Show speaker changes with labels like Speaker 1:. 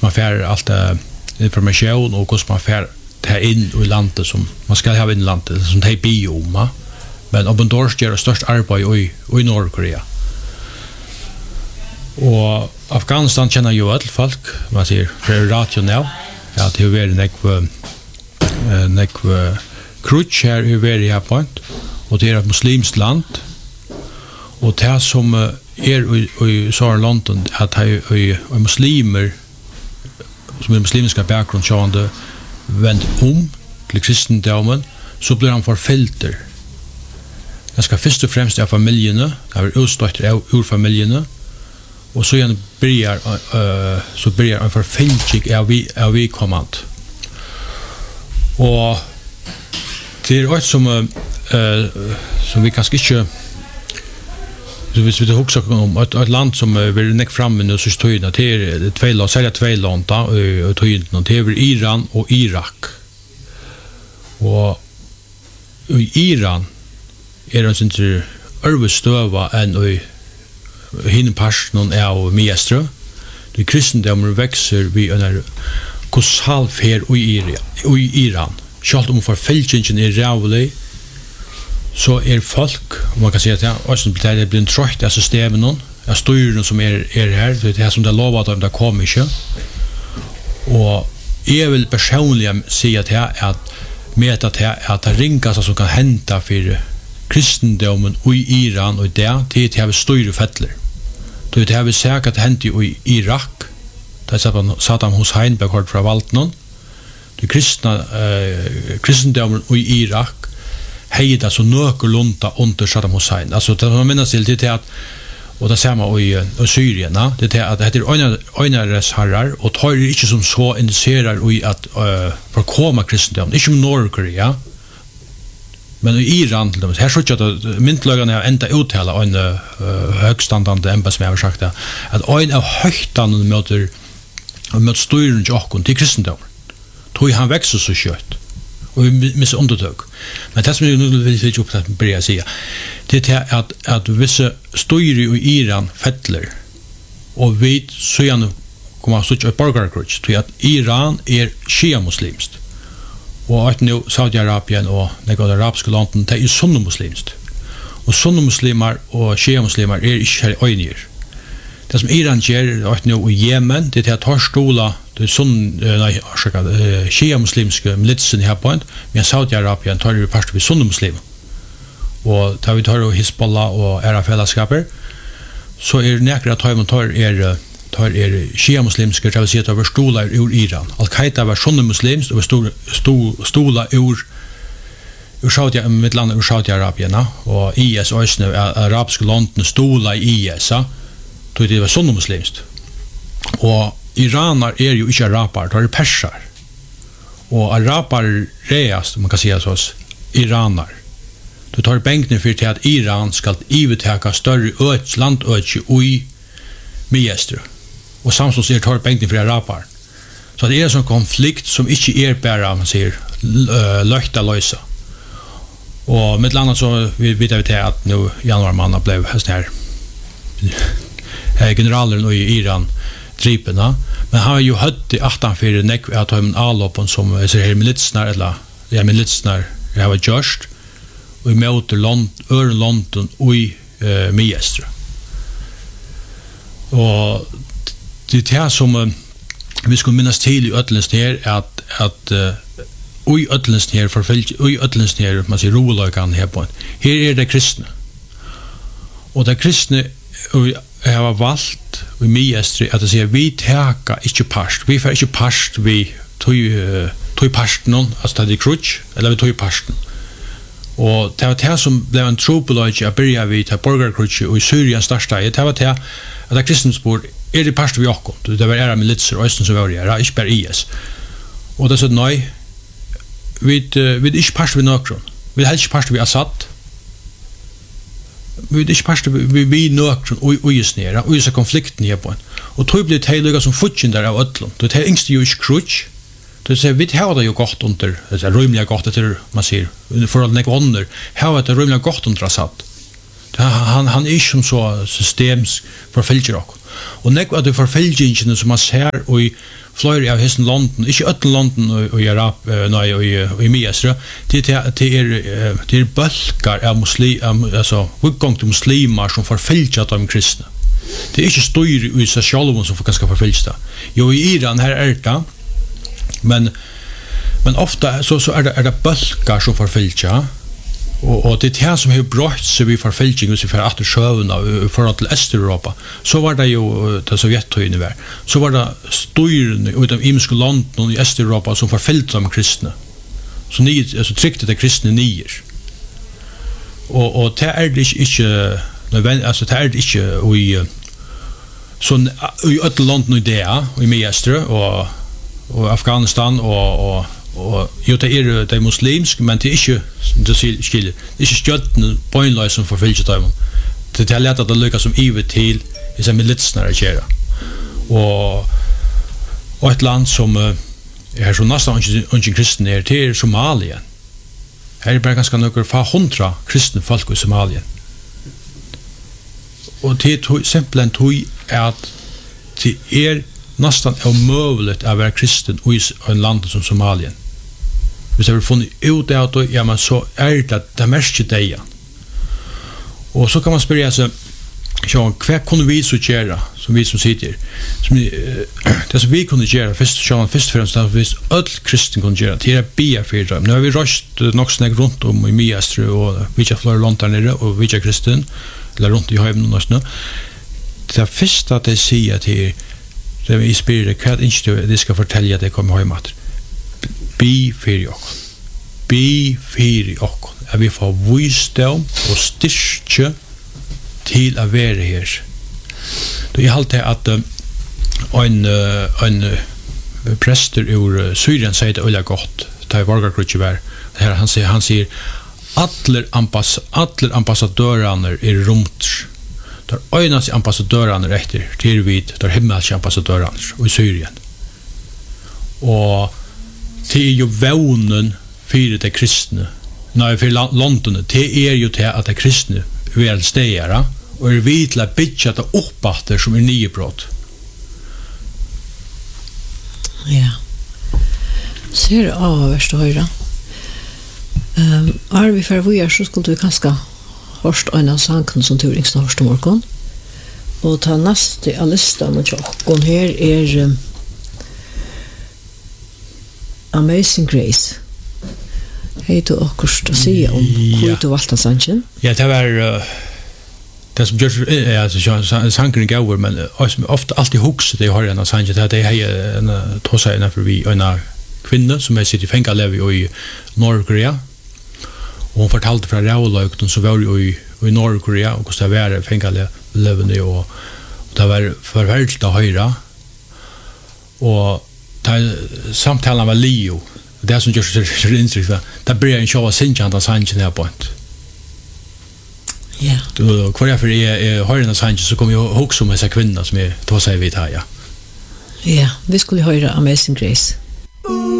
Speaker 1: man får allt information och hur man får ta in i landet som man ska ha in i landet som det är bioma. Men Open Doors gör störst arbete i Nordkorea. Och Afghanistan känner ju alla folk, man säger, för ratio nu. Ja, det är väl nekv krutch här i varje point och det är ett muslimskt land. Och det som i Södra London att i muslimer som är muslimska bakgrund sjående vänt till kristendomen så blir han förföljd. Han ska först och främst av familjerna, av utstøtter ur familjerna och så igen börjar en förföljning av vi kommand. Och det är ett som vi kanske inte så hvis vi husker om ett land som vill näck fram med så stöna till två land då och tydligen det är Iran och Irak. Och i Iran är det inte överstöva än i hinna passion av miestra. Det kristendomen växer vi en kolossal fer i Iran. Självt om förföljningen är rävlig så folk, man kan säga att det blir en trött av systemen, av styrningen som är här, det är som det lovat om det kommer inte. Och jag vill personligen säga att med att det ringas som kan hända för kristendomen i Iran och det är att styra fettler. Det har vi sagt att det hände i Irak, där Saddam Hussein bekort från valten. Det kristendomen i Irak heida så någorlunda under Saddam Hussein. Alltså det man minns till det att och det samma i Syrien, det är att det är enares herrar och tar inte som så intresserar i att förkomma kristendomen, inte som Nordkorea. Men i Iran till dem, här så att myntlagarna har ända uttala en högstandande ämbetsmän har sagt att en av högtan mot styrning och till kristendomen. Tror han växer så kött. Och vi missar undertök. Men det som jag nu vill upp att börja säga det är att vissa styr i Iran fettler och vi så gärna kommer så ett borgarkrig till att Iran är shia-muslimskt och att nu Saudiarabien och några arabiska länder det är sunni-muslimskt och sunni-muslimer och shia-muslimer är inte eniga. Det som Iran gör att nu i Yemen det är att ta stola det shia-muslimska militsen här på men Saudiarabien tar ju part vid sunni-muslimer och tar vi tar Hizbollah och fällskapet så är näkra tar shia-muslimska det vill säga över stolar ur Iran. Al-Qaida var sunni-muslims och stolar ur Saudiarabien och IS och arabiska länder stolar i IS då det var sunni-muslimskt. Och iraner är ju inte araber, det är persar. Och araber reast, man kan säga så, iraner. Du tar bänkning för till att Iran ska övertäcka större landöch i Miestro. Och samtidigt tar bänkning för araber. Så det är en sån konflikt som inte är bara, man säger, lökta lösa. Och med annat så vet vi till att nu januarmannen blev här generalen i Iran tripena, men han har ju hött i 18 för neck att ha en allopon som är här militsnar eller militsnar jag har just och möter London i Miestra. Och det här som vi skulle minnas till i Ötlens här att i Ötlens här förfölj i Ötlens här man ser rolagan här på. Här är det kristna. Och det kristna jag har valt i Miestri att säga vi täcka inte past. Vi får inte past vi tog pasten alltså det krutch eller vi tog pasten. Och det var det som blev en tropologi att börja vid till borgarkrutch i Syrien största. Det var det att kristenspår är det past vi också. Det var era militser och östen som var det. Inte bara IS. Och det så nej vi inte past vi någon. Vi helst past vi Assad. Vi inte past vi någon och just nere och så konflikten här på. Och tror blir det som futchen där av öllon. Det är inte ju krutch. Det säger vi har det ju gott under det är rumliga gott det man ser för att lägga under har det rumliga gott under Assad. Han är som så systems förföljer också. Och när att det förföljningen som man ser och i Florida av hesten London, inte öll London och Arab nej och i Mesra, det är bulkar av muslim alltså uppgång till muslimer som förföljer de kristna. Det är inte stor i sig själva som ganska förföljda. Jo i Iran här är det men ofta så är det bulkar som förföljer. Och det här som har brått sig vid förföljning för att sjövna för till Östeuropa. Så var det ju det Sovjetunionen var. Så var det styrne utav imska land i Östeuropa som förföljde de kristna. Så ni alltså tryckte de kristna nier. Och det är det inte alltså det är det inte i så i öll land i det i Mestre och Afghanistan och jo, det är muslimsk, men det är inte det skiljer. Det är inte stjötten på en lös som förföljer dem. Det är lätt att det lyckas som ivet till i sig militsnare kjera. Och ett land som är så nästan inte kristen är, det är Somalia. Här är bara ganska några 100 kristna folk i Somalia. Och det är simpelthen tog att det är nästan omöjligt att vara kristen i en land som Somalia. Hvis jeg har funnet ut av det, ja, men så är det mest det. Och så kan man spyrja sig, ja, hva kunne vi så gjøre, som vi som sitter? Det som vi kunne gjøre, først og fremst, at hvis all kristen kunne gjøre, det er bia for dem. Nå har vi røst nok snakk rundt om i Miastre, og vi ikke flere land der nere, og vi ikke kristen, eller rundt i høyden og sånn. Det første at jeg sier til det vi spyrer, hva er det skal fortelle at jeg kommer hjem at bi fyrir okkur. Bi fyrir okkur. At vi får visdom og styrke til å være her. Jeg halte at en prester ur Syrien sier det øyla godt. Det er borgarkrutje vær. Han sier alle ambassadørene er rumter. Det er øyneste ambassadørene etter til vid, det er himmelske ambassadørene i Syrien. Og det er jo vånen for de kristne, nei, for London, det er jo til at de kristne vil stedere, og er vidt til å bygge det oppbatter som er nye brott.
Speaker 2: Ja. Ser det avverst å høre. Er vi for å så skulle vi kanskje hørst en av sanken som Turingsna hørst om morgen, og ta neste av listan og tjokken her er Amazing Grace. Hei du akkurat å si om hvor du valgte sannsyn?
Speaker 1: Ja, det var det som gjør sanken gaver, men ofte alltid hukse det jeg har en av sannsyn, det er en tåsa innenfor vi en kvinne som er sitt i fengalevi i Nord-Korea, og hun fortalte fra Rauløykten som var i Nord-Korea, og hvordan det var fengalevene, og det var forferdelig å høre, og samtalen var Leo. Det som gjør seg inntrykk, det blir en sjå av sinjant av sannsyn her på en.
Speaker 2: Ja.
Speaker 1: Hver for jeg hører en av sannsyn, så kommer jeg også med seg kvinner som jeg tog seg vidt her, ja.
Speaker 2: Ja, vi skulle høre Amazing Grace.